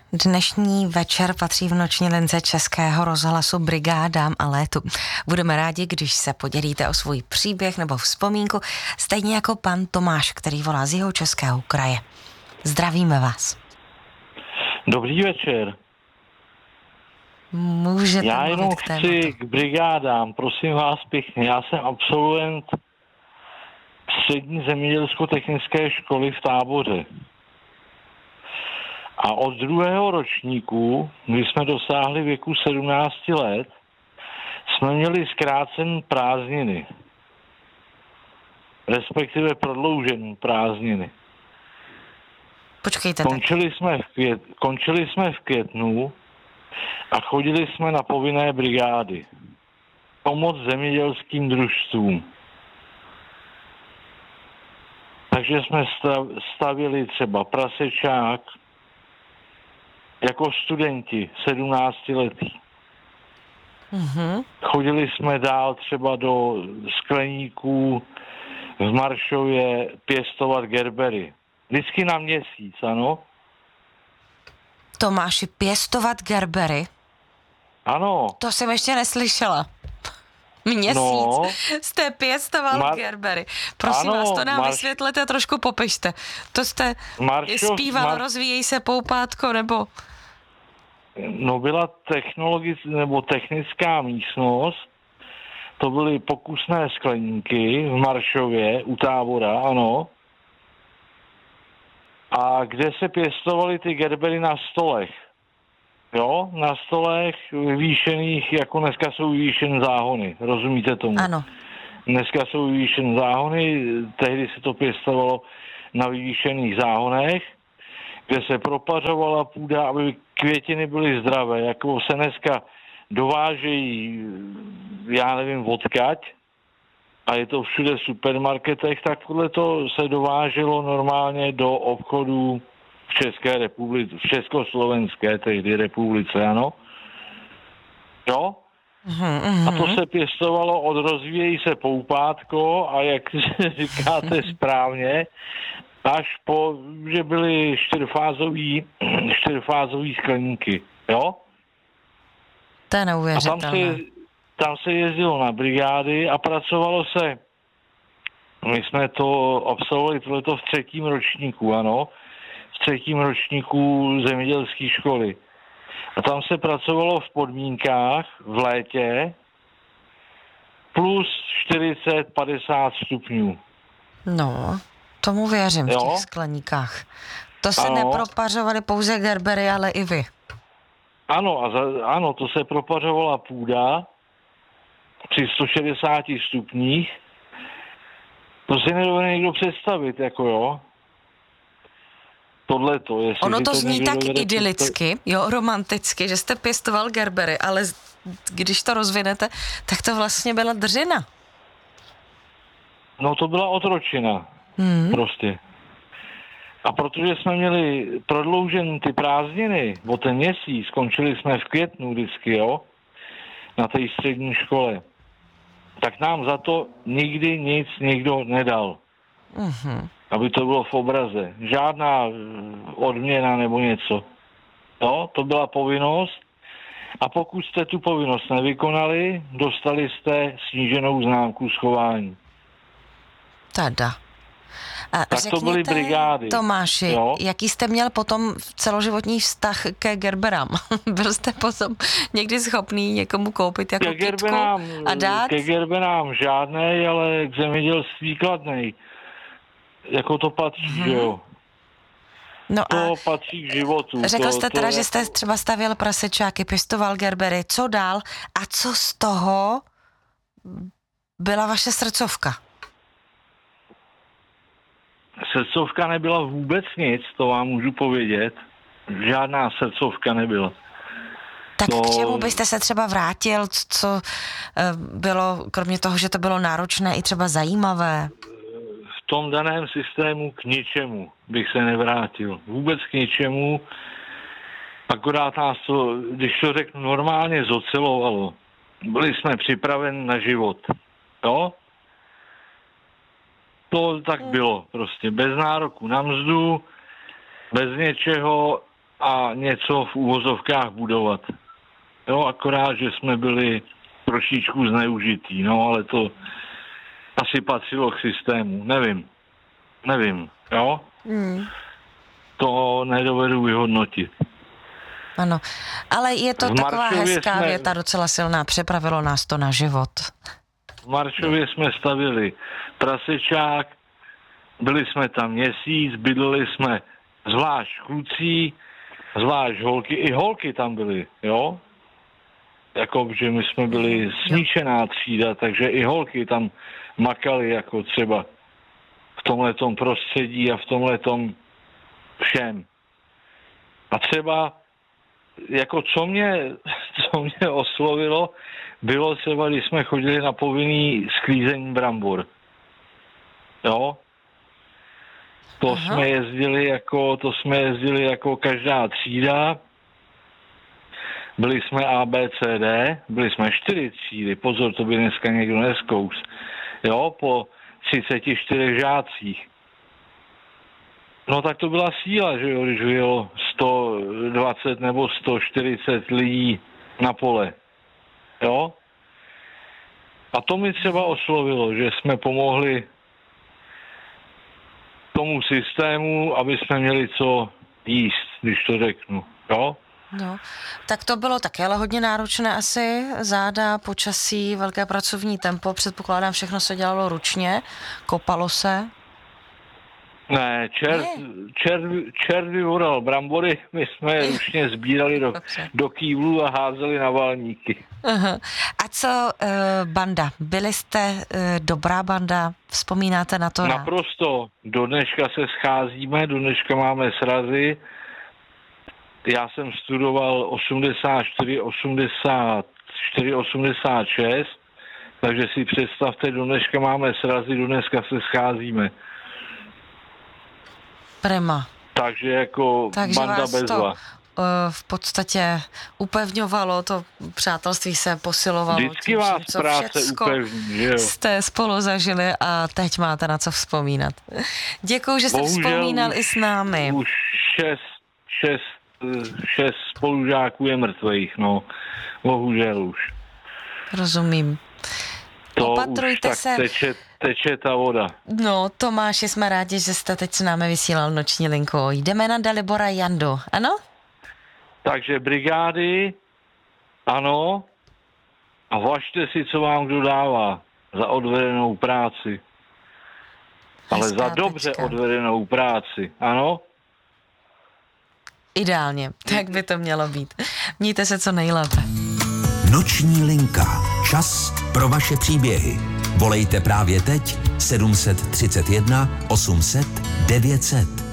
Dnešní večer patří v noční lince Českého rozhlasu Brigádám a létu. Budeme rádi, když se podělíte o svůj příběh nebo vzpomínku, stejně jako pan Tomáš, který volá z Jihočeského kraje. Zdravíme vás. Dobrý večer. Můžete Já jenom mluvit k tématu. chci k brigádám, prosím vás pěkně. Já jsem absolvent střední zemědělsko-technické školy v Táboře. A od druhého ročníku, kdy jsme dosáhli věku 17 let, jsme měli zkrácené prázdniny. Respektive prodloužené prázdniny. Počkejte. Končili jsme v květnu a chodili jsme na povinné brigády. Pomoc zemědělským družstvům. Takže jsme stavili třeba prasečák jako studenti 17 letí. Mm-hmm. Chodili jsme dál třeba do skleníků v Maršově pěstovat gerbery. Vždycky na měsíc, ano? Tomáši, pěstovat gerbery? Ano. To jsem ještě neslyšela. Měsíc jste pěstoval gerbery. Prosím vás, to nám vysvětlete a trošku popište. To jste zpíval Rozvíjej se poupátko, nebo... No byla technická místnost, to byly pokusné skleníky v Maršově u Tábora, ano. A kde se pěstovaly ty gerbery na stolech. Jo, na stolech vyvýšených, jako dneska jsou vyvýšené záhony, rozumíte tomu? Ano. Dneska jsou vyvýšené záhony, tehdy se to pěstovalo na vyvýšených záhonech, kde se propařovala půda, aby květiny byly zdravé, jako se dneska dovážejí, já nevím, odkud, a je to všude v supermarketech, tak podle toho se dováželo normálně do obchodů v České republice, v Československé tehdy republice, ano. Jo? Mm-hmm. A to se pěstovalo od Rozvíjejí se poupátko a jak říkáte správně, až po, že byly čtyřfázový skleníky, jo? To je neuvěřitelné. A tam se jezdilo na brigády a pracovalo se, my jsme to absolvovali tohleto v 3. ročníku, ano, v 3. ročníku zemědělské školy. A tam se pracovalo v podmínkách v létě plus 40-50 stupňů. No, tomu věřím, v těch skleníkách. To se nepropařovaly pouze gerbery, ale i vy. Ano, to se propařovala půda při 160 stupních. To si nedovede někdo představit, jako jo. Tohleto, ono to zní tak idylicky, jo, romanticky, že jste pěstoval gerbery, ale když to rozvinete, tak to vlastně byla držina. No to byla otročina, prostě. A protože jsme měli prodloužen ty prázdniny o ten měsíc, skončili jsme v květnu vždycky, jo, na té střední škole, tak nám za to nikdy nic nikdo nedal. Mm-hmm. Aby to bylo v obraze. Žádná odměna nebo něco. No, to byla povinnost. A pokud jste tu povinnost nevykonali, dostali jste sníženou známku schování. Tada. A tak to byly brigády. Tomáši, jaký jste měl potom celoživotní vztah ke gerberám? Byl jste potom někdy schopný někomu koupit jako kytku a dát? Ke gerberám žádnej, ale k zemědělství kladnej. Jako to patří, že jo? No to patří k životu. Řekl jste teda, že jste třeba stavěl prasečáky, pěstoval gerbery. Co dál? A co z toho byla vaše srdcovka? Srdcovka nebyla vůbec nic, to vám můžu povědět. Žádná srdcovka nebyla. Tak k čemu byste se třeba vrátil, co bylo, kromě toho, že to bylo náročné, i třeba zajímavé? V tom daném systému k ničemu bych se nevrátil. Vůbec k ničemu. Akorát nás to, když to řeknu, normálně zocelovalo. Byli jsme připraveni na život. Jo? To tak bylo prostě. Bez nároku na mzdu, bez něčeho a něco v úvozovkách budovat. Jo, akorát, že jsme byli trošičku zneužitý, no, ale to asi patřilo k systému. Nevím, jo? To nedovedu vyhodnotit. Ano, ale je to taková hezká věta, docela silná, přepravilo nás to na život. V Maršově jsme stavili prasečák, byli jsme tam měsíc, bydleli jsme zvlášť kluci, zvlášť holky, i holky tam byly, jo? Jako, že my jsme byli smíšená třída, takže i holky tam makaly, jako třeba v tomhletom prostředí a v tomhletom všem. A třeba, jako co mě oslovilo, bylo třeba, když jsme chodili na povinný sklízení brambor. Jo? To jsme jezdili jako každá třída. Byli jsme ABCD, byli jsme 4 třídy, pozor, to by dneska někdo neskous. Jo, po 34 žácích. No tak to byla síla, že jo, když bylo 120 nebo 140 lidí na pole. Jo? A to mi třeba oslovilo, že jsme pomohli tomu systému, aby jsme měli co jíst, když to řeknu. Jo? No, tak to bylo také ale hodně náročné asi, záda, počasí, velké pracovní tempo, předpokládám, všechno se dělalo ručně, kopalo se. Ne, čert vyvoral brambory, my jsme je ručně sbírali do kývlů a házeli na valníky. Aha. A co banda? Byli jste dobrá banda? Vzpomínáte na to? Naprosto. Do dneška se scházíme, do dneška máme srazy. Já jsem studoval 84, 86, takže si představte, do dneška máme srazy, do dneska se scházíme. Prima. Takže jako banda bezva. V podstatě upevňovalo, to přátelství se posilovalo. Vždycky vás práce upevní, že jo? Jste spolu zažili a teď máte na co vzpomínat. Děkuju, že jste vzpomínal i s námi. Už šest spolužáků je mrtvých, no. Bohužel už. Rozumím. Opatrujte se. Teče ta voda. No, Tomáši, jsme rádi, že jste teď s námi vysílal noční linku. Jdeme na Dalibora Jandu, ano? Takže brigády, ano, a važte si, co vám kdo dává za odvedenou práci. Ale za dobře odvedenou práci, ano? Ideálně, tak by to mělo být. Mějte se co nejlépe. Noční linka. Čas pro vaše příběhy. Volejte právě teď 731 800 900.